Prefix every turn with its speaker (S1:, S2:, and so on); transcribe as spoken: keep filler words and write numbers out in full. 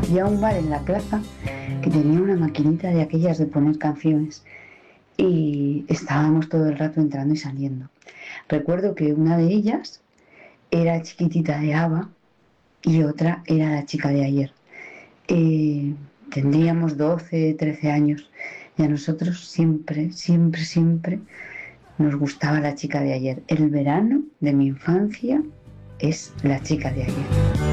S1: Había un bar en la plaza que tenía una maquinita de aquellas de poner canciones y estábamos todo el rato entrando y saliendo. Recuerdo que una de ellas era Chiquitita de ABBA y otra era La chica de ayer. Eh, tendríamos doce, trece años y a nosotros siempre, siempre, siempre nos gustaba La chica de ayer. El verano de mi infancia es La chica de ayer.